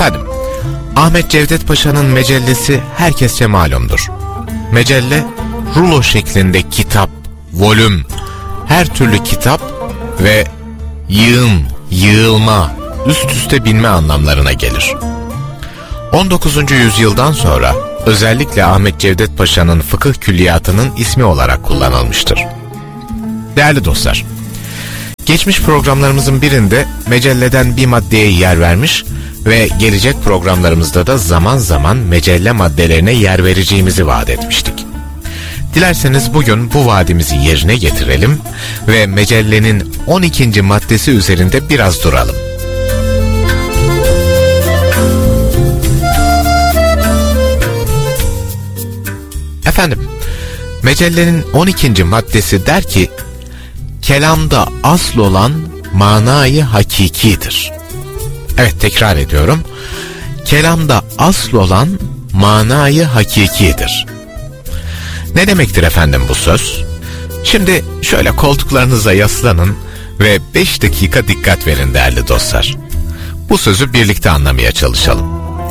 Efendim, Ahmet Cevdet Paşa'nın mecellesi herkesçe malumdur. Mecelle, rulo şeklinde kitap, volüm, her türlü kitap ve yığın, yığılma, üst üste binme anlamlarına gelir. 19. yüzyıldan sonra özellikle Ahmet Cevdet Paşa'nın fıkıh külliyatının ismi olarak kullanılmıştır. Değerli dostlar, geçmiş programlarımızın birinde mecelleden bir maddeye yer vermiş ve gelecek programlarımızda da zaman zaman mecelle maddelerine yer vereceğimizi vaat etmiştik. Dilerseniz bugün bu vaadimizi yerine getirelim ve mecellenin 12. maddesi üzerinde biraz duralım. Efendim, mecellenin 12. maddesi der ki, kelamda asıl olan manayı hakikidir. Evet, tekrar ediyorum. Kelamda asıl olan manayı hakikidir. Ne demektir efendim bu söz? Şimdi şöyle koltuklarınıza yaslanın ve 5 dakika dikkat verin değerli dostlar. Bu sözü birlikte anlamaya çalışalım.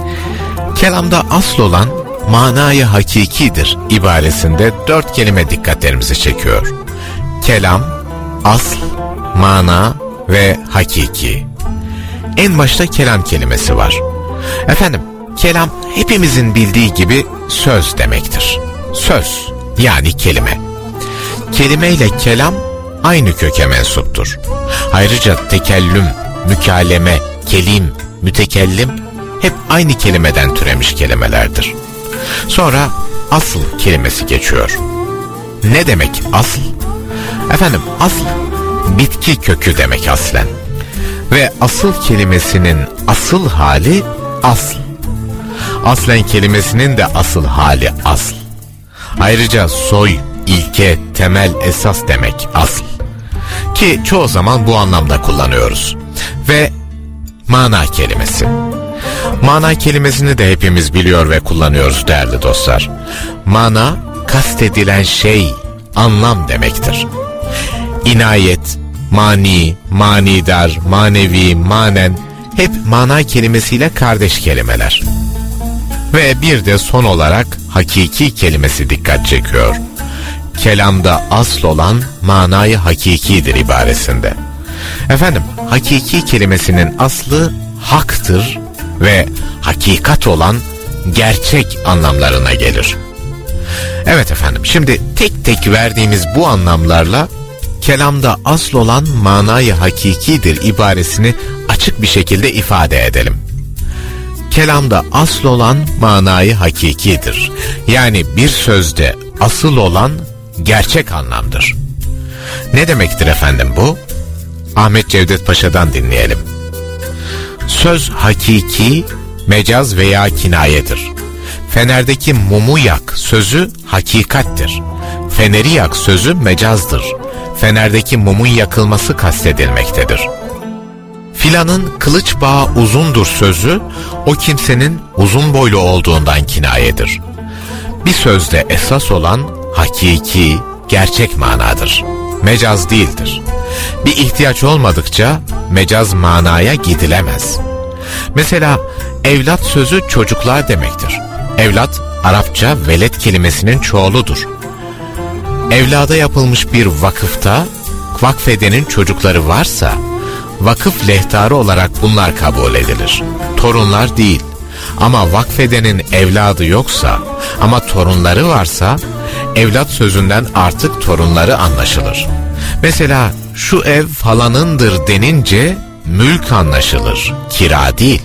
Kelamda asıl olan manayı hakikidir ibaresinde 4 kelime dikkatlerimizi çekiyor. Kelam, asl, mana ve hakiki. En başta kelam kelimesi var. Efendim, kelam hepimizin bildiği gibi söz demektir. Söz, yani kelime. Kelime ile kelam aynı köke mensuptur. Ayrıca tekellüm, mükaleme, kelim, mütekellim hep aynı kelimeden türemiş kelimelerdir. Sonra asıl kelimesi geçiyor. Ne demek asıl? Efendim, asıl bitki kökü demek aslen. Ve asıl kelimesinin asıl hali asl. Aslen kelimesinin de asıl hali asl. Ayrıca soy, ilke, temel, esas demek asl. Ki çoğu zaman bu anlamda kullanıyoruz. Ve mana kelimesi. Mana kelimesini de hepimiz biliyor ve kullanıyoruz değerli dostlar. Mana, kastedilen şey, anlam demektir. İnayet, mani, manidar, manevi, manen hep mana kelimesiyle kardeş kelimeler. Ve bir de son olarak hakiki kelimesi dikkat çekiyor. Kelamda asıl olan manayı hakikidir ibaresinde. Efendim, hakiki kelimesinin aslı haktır ve hakikat olan gerçek anlamlarına gelir. Evet efendim, şimdi tek tek verdiğimiz bu anlamlarla kelamda asıl olan manayı hakikidir ibaresini açık bir şekilde ifade edelim. Kelamda asıl olan manayı hakikidir. Yani bir sözde asıl olan gerçek anlamdır. Ne demektir efendim bu? Ahmet Cevdet Paşa'dan dinleyelim. Söz hakiki, mecaz veya kinayedir. Fenerdeki mumu yak sözü hakikattir. Feneri yak sözü mecazdır. Fenerdeki mumun yakılması kastedilmektedir. Filanın kılıç bağı uzundur sözü, o kimsenin uzun boylu olduğundan kinayedir. Bir sözde esas olan hakiki, gerçek manadır. Mecaz değildir. Bir ihtiyaç olmadıkça mecaz manaya gidilemez. Mesela evlat sözü çocuklar demektir. Evlat, Arapça velet kelimesinin çoğuludur. Evlada yapılmış bir vakıfta vakfedenin çocukları varsa vakıf lehtarı olarak bunlar kabul edilir. Torunlar değil. Ama vakfedenin evladı yoksa ama torunları varsa evlat sözünden artık torunları anlaşılır. Mesela şu ev falanındır denince mülk anlaşılır, kira değil.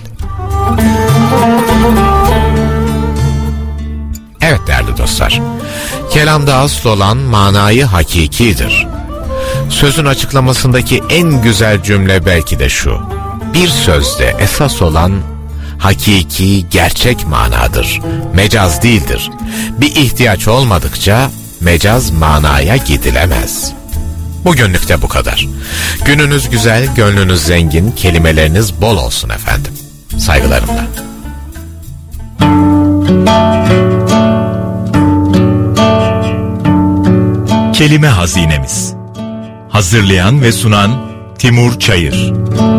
Evet değerli dostlar, kelamda asıl olan manayı hakikidir. Sözün açıklamasındaki en güzel cümle belki de şu: bir sözde esas olan hakiki, gerçek manadır, mecaz değildir. Bir ihtiyaç olmadıkça mecaz manaya gidilemez. Bugünlük de bu kadar. Gününüz güzel, gönlünüz zengin, kelimeleriniz bol olsun efendim. Saygılarımla. Kelime Hazinemiz. Hazırlayan ve sunan Timur Çayır.